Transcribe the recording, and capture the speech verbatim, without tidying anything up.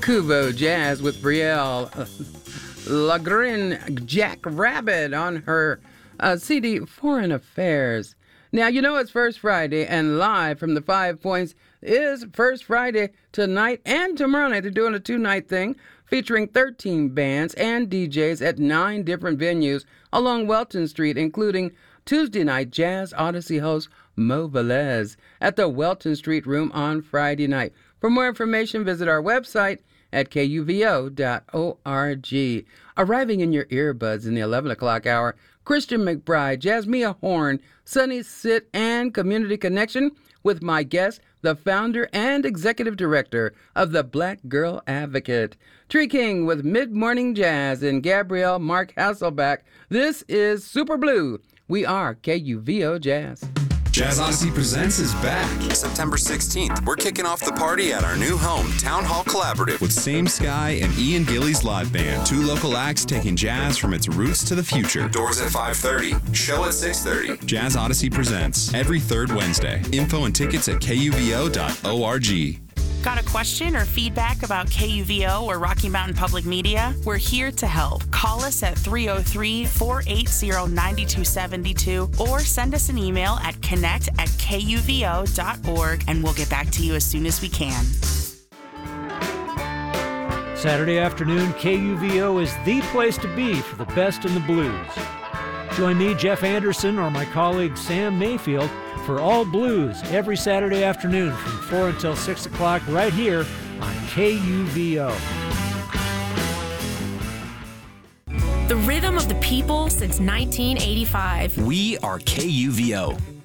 Kuvo Jazz with Brielle Lagrin Jack Rabbit on her uh, C D Foreign Affairs. Now, you know it's First Friday, and live from the Five Points is First Friday tonight and tomorrow night. They're doing a two-night thing featuring thirteen bands and D Js at nine different venues along Welton Street, including Tuesday night Jazz Odyssey host Mo Velez at the Welton Street Room on Friday night. For more information, visit our website at K U V O dot org. Arriving in your earbuds in the eleven o'clock hour, Christian McBride, Jasmia Horn, Sunny Sit, and Community Connection with my guest, the founder and executive director of the Black Girl Advocate, Tree King with Mid-Morning Jazz, and Gabrielle Mark Hasselback. This is Super Blue. We are K U V O Jazz. Jazz Odyssey Presents is back. September sixteenth, we're kicking off the party at our new home, Town Hall Collaborative, with Same Sky and Ian Gillies Live Band. Two local acts taking jazz from its roots to the future. Doors at five thirty, show at six thirty. Jazz Odyssey Presents, every third Wednesday. Info and tickets at K U V O dot org. Got a question or feedback about K U V O or Rocky Mountain Public Media? We're here to help. Call us at three oh three, four eight zero, nine two seven two or send us an email at connect at K U V O dot org and we'll get back to you as soon as we can. Saturday afternoon, K U V O is the place to be for the best in the blues. Join me, Jeff Anderson, or my colleague Sam Mayfield for All Blues every Saturday afternoon from four until six o'clock right here on K U V O. The rhythm of the people since nineteen eighty-five. We are K U V O.